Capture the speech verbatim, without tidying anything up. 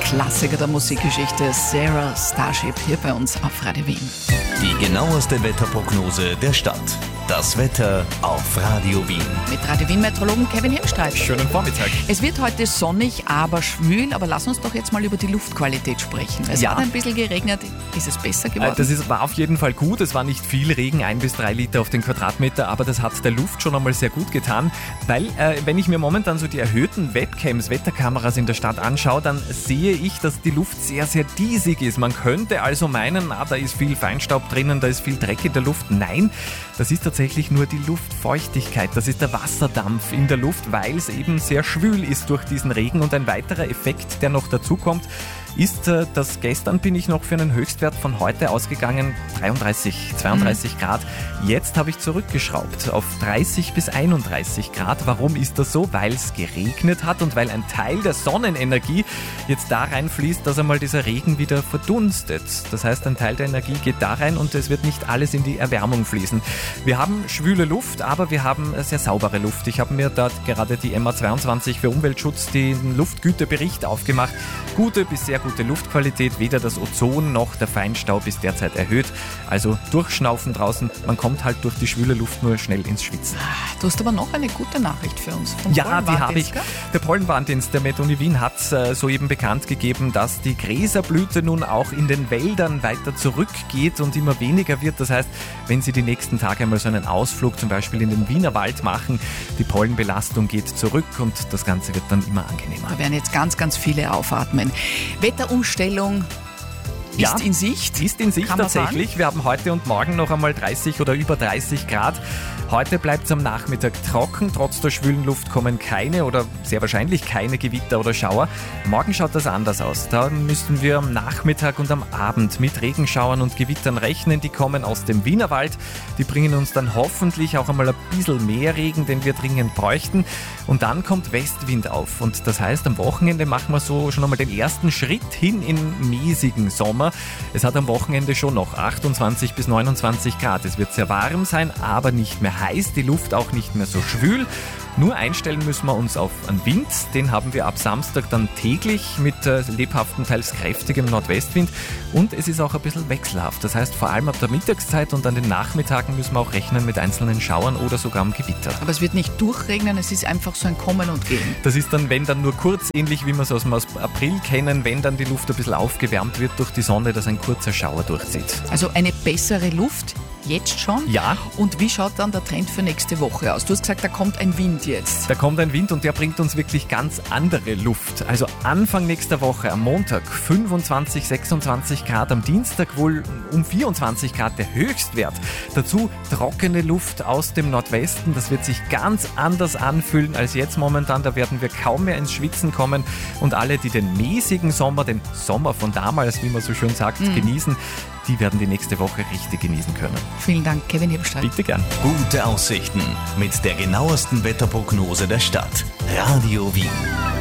Klassiker der Musikgeschichte, Sarah Starship, hier bei uns auf Radio Wien. Die genaueste Wetterprognose der Stadt. Das Wetter auf Radio Wien. Mit Radio Wien-Meteorologen Kevin Hirnstein. Schönen Vormittag. Es wird heute sonnig, aber schwül, aber lass uns doch jetzt mal über die Luftqualität sprechen. Es Ja. hat ein bisschen geregnet, ist es besser geworden? Das ist, war auf jeden Fall gut. Es war nicht viel Regen, ein bis drei Liter auf den Quadratmeter, aber das hat der Luft schon einmal sehr gut getan, weil äh, wenn ich mir momentan so die erhöhten Webcams, Wetterkameras in der Stadt anschaue, dann sehe ich, dass die Luft sehr, sehr diesig ist. Man könnte also meinen, ah, da ist viel Feinstaub drinnen, da ist viel Dreck in der Luft. Nein, das ist tatsächlich nur die Luftfeuchtigkeit. Das ist der Wasserdampf in der Luft, weil es eben sehr schwül ist durch diesen Regen. Und ein weiterer Effekt, der noch dazu kommt, ist, dass gestern bin ich noch für einen Höchstwert von heute ausgegangen, dreiunddreißig, zweiunddreißig mhm. Grad. Jetzt habe ich zurückgeschraubt auf dreißig bis einunddreißig Grad. Warum ist das so? Weil es geregnet hat und weil ein Teil der Sonnenenergie jetzt da reinfließt, dass einmal dieser Regen wieder verdunstet. Das heißt, ein Teil der Energie geht da rein und es wird nicht alles in die Erwärmung fließen. Wir haben schwüle Luft, aber wir haben sehr saubere Luft. Ich habe mir dort gerade die M A zweiundzwanzig für Umweltschutz den Luftgütebericht aufgemacht. Gute bis sehr gute Luftqualität, weder das Ozon noch der Feinstaub ist derzeit erhöht. Also durchschnaufen draußen, man kommt halt durch die schwüle Luft nur schnell ins Schwitzen. Du hast aber noch eine gute Nachricht für uns. Vom Ja, die habe ich. gell? Der Pollenwarndienst der MetUni Wien hat äh, soeben bekannt gegeben, dass die Gräserblüte nun auch in den Wäldern weiter zurückgeht und immer weniger wird. Das heißt, wenn Sie die nächsten Tage einmal so einen Ausflug zum Beispiel in den Wienerwald machen, die Pollenbelastung geht zurück und das Ganze wird dann immer angenehmer. Da werden jetzt ganz, ganz viele aufatmen. Wetterumstellung Ja, ist in Sicht. Ist in Sicht kann man tatsächlich. sagen. Wir haben heute und morgen noch einmal dreißig oder über dreißig Grad. Heute bleibt es am Nachmittag trocken. Trotz der schwülen Luft kommen keine oder sehr wahrscheinlich keine Gewitter oder Schauer. Morgen schaut das anders aus. Da müssen wir am Nachmittag und am Abend mit Regenschauern und Gewittern rechnen. Die kommen aus dem Wienerwald. Die bringen uns dann hoffentlich auch einmal ein bisschen mehr Regen, den wir dringend bräuchten. Und dann kommt Westwind auf. Und das heißt, am Wochenende machen wir so schon einmal den ersten Schritt hin in mäßigen Sommer. Es hat am Wochenende schon noch achtundzwanzig bis neunundzwanzig Grad. Es wird sehr warm sein, aber nicht mehr heiß, die Luft auch nicht mehr so schwül. Nur einstellen müssen wir uns auf einen Wind. Den haben wir ab Samstag dann täglich mit äh, lebhaftem, teils kräftigem Nordwestwind. Und es ist auch ein bisschen wechselhaft. Das heißt, vor allem ab der Mittagszeit und an den Nachmittagen müssen wir auch rechnen mit einzelnen Schauern oder sogar am Gewitter. Aber es wird nicht durchregnen, es ist einfach so ein Kommen und Gehen. Das ist dann, wenn dann nur kurz, ähnlich wie wir es aus dem April kennen, wenn dann die Luft ein bisschen aufgewärmt wird durch die Sonne, dass ein kurzer Schauer durchzieht. Also eine bessere Luft, jetzt schon. Ja. Und wie schaut dann der Trend für nächste Woche aus? Du hast gesagt, da kommt ein Wind jetzt. Da kommt ein Wind und der bringt uns wirklich ganz andere Luft. Also Anfang nächster Woche, am Montag fünfundzwanzig, sechsundzwanzig Grad, am Dienstag wohl um vierundzwanzig Grad der Höchstwert. Dazu trockene Luft aus dem Nordwesten. Das wird sich ganz anders anfühlen als jetzt momentan. Da werden wir kaum mehr ins Schwitzen kommen. Und alle, die den mäßigen Sommer, den Sommer von damals, wie man so schön sagt, mhm. genießen, die werden die nächste Woche richtig genießen können. Vielen Dank, Kevin Hirnstein. Bitte gern. Gute Aussichten mit der genauesten Wetterprognose der Stadt. Radio Wien.